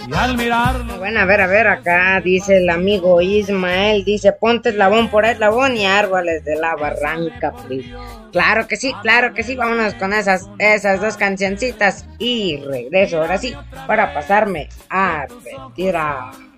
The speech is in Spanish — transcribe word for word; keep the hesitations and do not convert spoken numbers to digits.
Y al mirarlo. Bueno, a ver, a ver, acá dice el amigo Ismael, dice, ponte eslabón por eslabón y árboles de la barranca, please. Claro que sí, claro que sí, vámonos con esas, esas dos cancioncitas y regreso ahora sí para pasarme a retirar.